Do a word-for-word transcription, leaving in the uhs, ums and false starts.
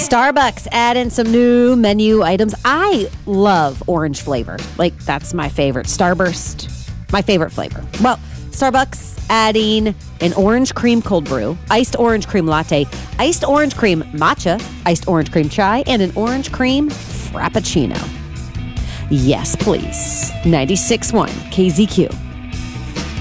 Starbucks adding some new menu items. I love orange flavor. Like, that's my favorite. Starburst, my favorite flavor. Well, Starbucks adding an orange cream cold brew, iced orange cream latte, iced orange cream matcha, iced orange cream chai, and an orange cream frappuccino. Yes, please. ninety-six point one K Z Q.